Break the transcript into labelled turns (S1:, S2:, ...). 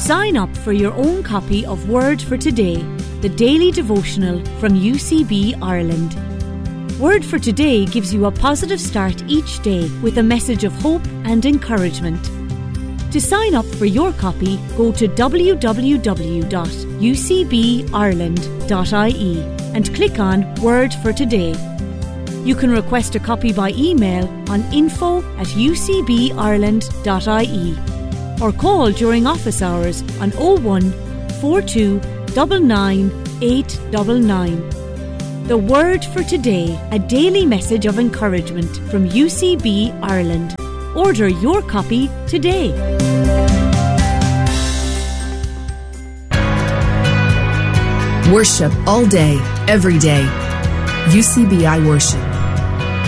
S1: Sign up for your own copy of Word for Today, the daily devotional from UCB Ireland. Word for Today gives you a positive start each day with a message of hope and encouragement. To sign up for your copy, go to www.ucbireland.ie and click on Word for Today. You can request a copy by email on info@ucbireland.ie or call during office hours on 01 42 99 899. The Word for Today, a daily message of encouragement from UCB Ireland. Order your copy today.
S2: Worship all day, every day. UCBI Worship.